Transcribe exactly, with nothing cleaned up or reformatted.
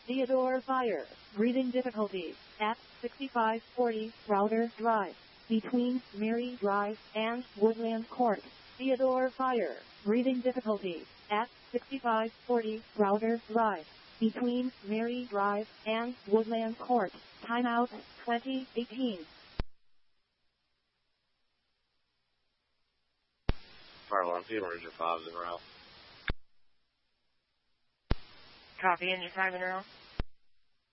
Theodore Fire. Breathing difficulties at sixty-five forty Router Drive. Between Mary Drive and Woodland Court. Theodore Fire. Breathing difficulties at sixty-five forty Router Drive. Between Mary Drive and Woodland Court. Timeout twenty eighteen. Fire alarm fever, is your five zero. Copy, and your time in row.